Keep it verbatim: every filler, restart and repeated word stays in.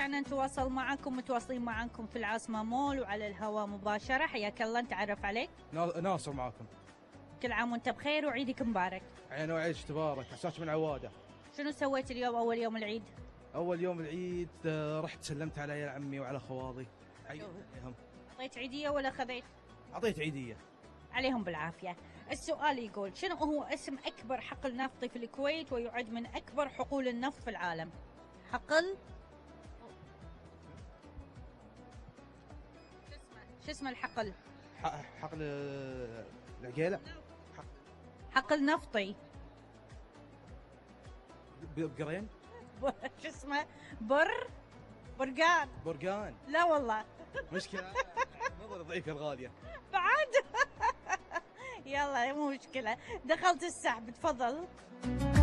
رجعنا نتواصل معكم، متواصلين معكم في العاصمة مول وعلى الهواء مباشرة. حياك الله، نتعرف عليك. نا- ناصر معاكم. كل عام وانت بخير وعيدك مبارك. عين وعيش تبارك. عساك من عواده. شنو سويت اليوم أول يوم العيد؟ اول يوم العيد آه، رحت سلمت على عيال عمي وعلى خوالي. عليهم أعطيت عيدية ولا خذيت؟ اعطيت عيديه. عليهم بالعافية. السؤال يقول شنو هو اسم أكبر حقل نفطي في الكويت ويعد من أكبر حقول النفط في العالم؟ حقل شو اسمه شو اسمه الحقل؟ ح- حقل آه، العقيله. حقل نفطي. ب- بقرين. شو اسمه؟ بر برقان. برقان. لا والله. مشكله نظر ضعيفه الغاليه. بعد. يلا مو مشكلة، دخلت السحب، تفضل.